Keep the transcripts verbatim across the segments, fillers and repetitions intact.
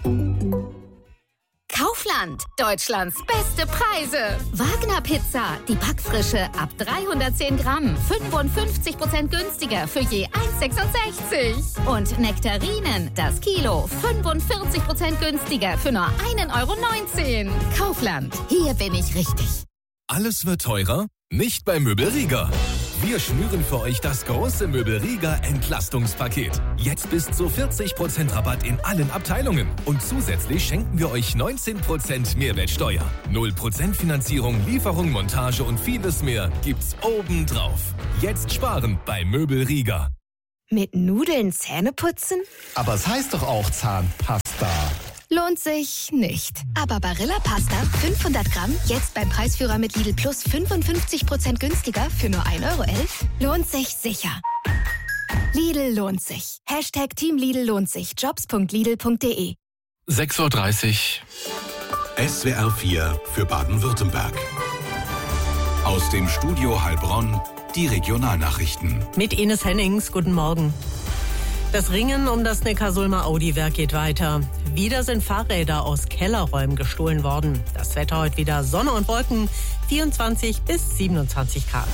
Kaufland, Deutschlands beste Preise. Wagner Pizza, die Backfrische ab dreihundertzehn Gramm, fünfundfünfzig Prozent günstiger für je eins sechsundsechzig. Und Nektarinen, das Kilo, fünfundvierzig Prozent günstiger für nur ein Euro neunzehn. Kaufland, hier bin ich richtig. Alles wird teurer? Nicht bei Möbel Rieger. Wir schnüren für euch das große Möbel Rieger Entlastungspaket. Jetzt bis zu vierzig Prozent Rabatt in allen Abteilungen. Und zusätzlich schenken wir euch neunzehn Prozent Mehrwertsteuer. null Prozent Finanzierung, Lieferung, Montage und vieles mehr gibt's obendrauf. Jetzt sparen bei Möbel Rieger. Mit Nudeln Zähne putzen? Aber es heißt doch auch Zahnpasta. Lohnt sich nicht. Aber Barilla Pasta, fünfhundert Gramm, jetzt beim Preisführer mit Lidl Plus fünfundfünfzig Prozent günstiger für nur ein Euro elf, lohnt sich sicher. Lidl lohnt sich. Hashtag Team Lidl lohnt sich. jobs punkt lidl punkt de. sechs Uhr dreißig. S W R vier für Baden-Württemberg. Aus dem Studio Heilbronn die Regionalnachrichten. Mit Ines Hennings, guten Morgen. Das Ringen um das Neckarsulmer Audi-Werk geht weiter. Wieder sind Fahrräder aus Kellerräumen gestohlen worden. Das Wetter heute wieder Sonne und Wolken, vierundzwanzig bis siebenundzwanzig Grad.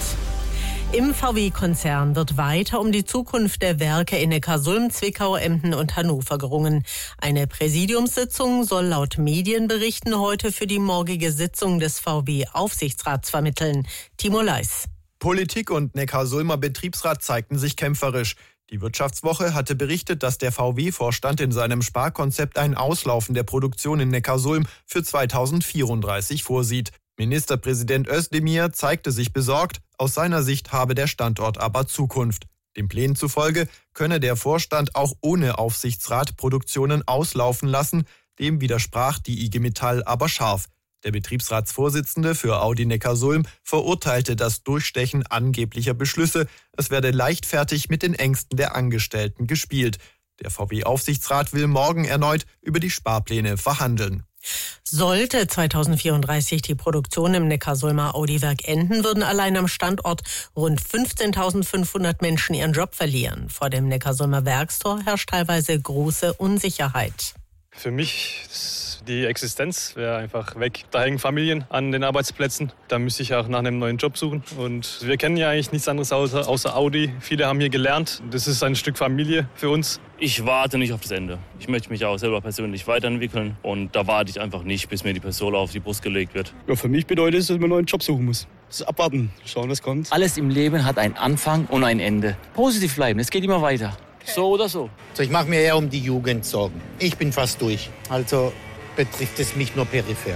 Im V W-Konzern wird weiter um die Zukunft der Werke in Neckarsulm, Zwickau, Emden und Hannover gerungen. Eine Präsidiumssitzung soll laut Medienberichten heute für die morgige Sitzung des V W-Aufsichtsrats vermitteln. Timo Leis. Politik und Neckarsulmer Betriebsrat zeigten sich kämpferisch. Die Wirtschaftswoche hatte berichtet, dass der V W-Vorstand in seinem Sparkonzept ein Auslaufen der Produktion in Neckarsulm für zweitausendvierunddreißig vorsieht. Ministerpräsident Özdemir zeigte sich besorgt, aus seiner Sicht habe der Standort aber Zukunft. Den Plänen zufolge könne der Vorstand auch ohne Aufsichtsrat Produktionen auslaufen lassen, dem widersprach die I G Metall aber scharf. Der Betriebsratsvorsitzende für Audi Neckarsulm verurteilte das Durchstechen angeblicher Beschlüsse. Es werde leichtfertig mit den Ängsten der Angestellten gespielt. Der V W-Aufsichtsrat will morgen erneut über die Sparpläne verhandeln. Sollte zweitausendvierunddreißig die Produktion im Neckarsulmer Audi-Werk enden, würden allein am Standort rund fünfzehntausendfünfhundert Menschen ihren Job verlieren. Vor dem Neckarsulmer Werkstor herrscht teilweise große Unsicherheit. Für mich die Existenz wäre einfach weg. Da hängen Familien an den Arbeitsplätzen. Da müsste ich auch nach einem neuen Job suchen. Und wir kennen ja eigentlich nichts anderes außer, außer Audi. Viele haben hier gelernt. Das ist ein Stück Familie für uns. Ich warte nicht auf das Ende. Ich möchte mich auch selber persönlich weiterentwickeln. Und da warte ich einfach nicht, bis mir die Pistole auf die Brust gelegt wird. Ja, für mich bedeutet es, dass man einen neuen Job suchen muss. Das ist abwarten, schauen, was kommt. Alles im Leben hat einen Anfang und ein Ende. Positiv bleiben, es geht immer weiter. So oder so. Also ich mache mir eher um die Jugend Sorgen. Ich bin fast durch. Also betrifft es mich nur peripher.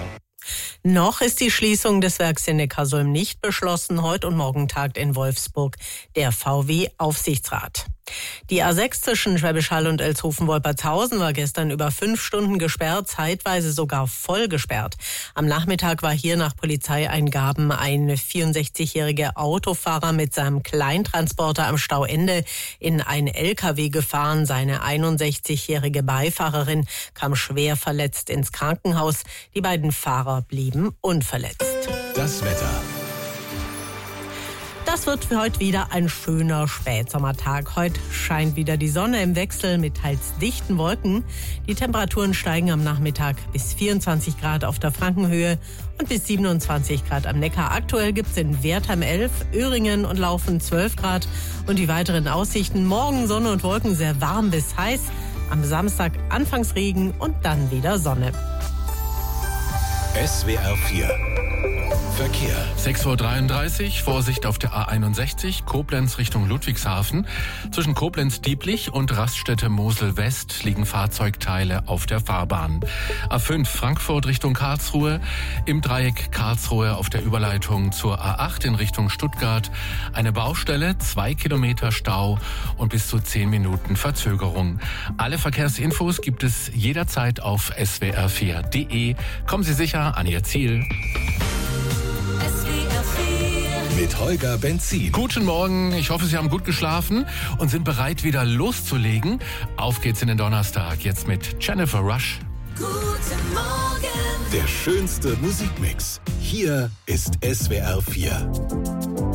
Noch ist die Schließung des Werks in Neckarsulm nicht beschlossen. Heute und morgen tagt in Wolfsburg der V W-Aufsichtsrat. Die A sechs zwischen Schwäbisch Hall und Elshofen-Wolpertshausen war gestern über fünf Stunden gesperrt, zeitweise sogar voll gesperrt. Am Nachmittag war hier nach Polizeieingaben ein vierundsechzigjähriger Autofahrer mit seinem Kleintransporter am Stauende in ein L K W gefahren. Seine einundsechzigjährige Beifahrerin kam schwer verletzt ins Krankenhaus. Die beiden Fahrer blieben unverletzt. Das Wetter. Das wird für heute wieder ein schöner Spätsommertag. Heute scheint wieder die Sonne im Wechsel mit teils dichten Wolken. Die Temperaturen steigen am Nachmittag bis vierundzwanzig Grad auf der Frankenhöhe und bis siebenundzwanzig Grad am Neckar. Aktuell gibt es in Wertheim elf, Öhringen und Laufen zwölf Grad. Und die weiteren Aussichten: morgen Sonne und Wolken, sehr warm bis heiß. Am Samstag anfangs Regen und dann wieder Sonne. S W R vier Verkehr. sechs Uhr dreiunddreißig, Vorsicht auf der A einundsechzig, Koblenz Richtung Ludwigshafen. Zwischen Koblenz-Dieblich und Raststätte Mosel-West liegen Fahrzeugteile auf der Fahrbahn. A fünf, Frankfurt Richtung Karlsruhe. Im Dreieck Karlsruhe auf der Überleitung zur A acht in Richtung Stuttgart. Eine Baustelle, zwei Kilometer Stau und bis zu zehn Minuten Verzögerung. Alle Verkehrsinfos gibt es jederzeit auf s w r vier punkt de. Kommen Sie sicher an Ihr Ziel. Mit Holger Benzin. Guten Morgen, ich hoffe, Sie haben gut geschlafen und sind bereit, wieder loszulegen. Auf geht's in den Donnerstag, jetzt mit Jennifer Rush. Guten Morgen. Der schönste Musikmix. Hier ist S W R vier.